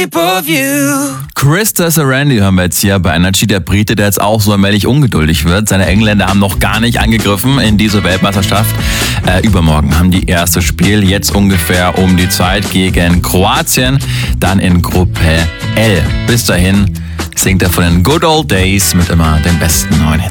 shape of you. Krista Sarandon hören wir jetzt hier bei Energy, der Brite, der jetzt auch so allmählich ungeduldig wird. Seine Engländer haben noch gar nicht angegriffen in diese Weltmeisterschaft. Übermorgen haben die erste Spiel, jetzt ungefähr um die Zeit gegen Kroatien, dann in Gruppe L. Bis dahin singt er von den Good Old Days mit immer den besten neuen Hits.